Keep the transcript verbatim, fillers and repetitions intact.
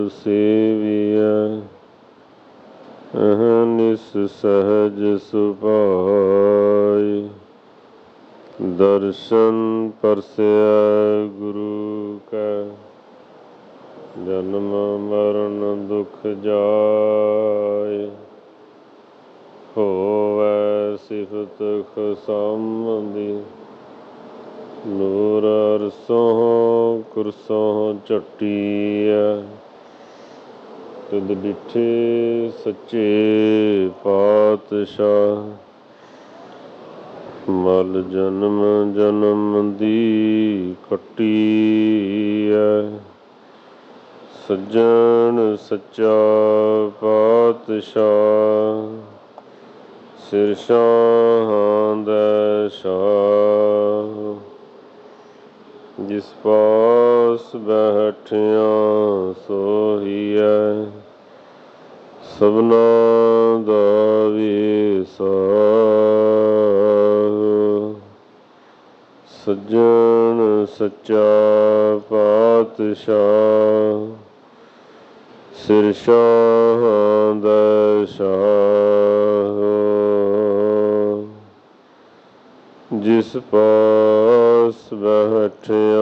ਸੇਵੀਐ ਅਹਨਿਸ ਸਹਜ ਸੁਭਾਇ। ਦਰਸ਼ਨ ਪਰਸੈ ਗੁਰੂ ਕੈ ਜਨਮ ਮਰਨ ਦੁਖ ਜਾਇ। ਹੋਵੈ ਸਿਫਤ ਖਸਮਦੀ ਨੂਰ ਅਰਸੋਂ ਕੁਰਸੋਂ ਝਟੀਐ। ਤਿਦ ਡਿਠੇ ਸੱਚੇ ਪਾਤਸ਼ਾਹ ਮਲ ਜਨਮ ਜਨਮ ਦੀ ਕੱਟੀਐ। ਸੱਜਣ ਸੱਚਾ ਪਾਤਸ਼ਾਹ ਸਿਰ ਸ਼ਾਹਾਂ ਦੈ ਸ਼ਾਹ। ਜਿਸ ਪਾਸ ਬੈਠਿਆ ਸੋਹੀਐ ਸਭਨਾ ਦਾ ਵੀਸਾਹ। ਸੱਜਣ ਸੱਚਾ ਪਾਤਸ਼ਾਹ ਸਿਰ ਸ਼ਾਹਾਂ ਦੈ ਸ਼ਾਹ। ਜਿਸ ਪਾਸ ਬੈਠਿਆ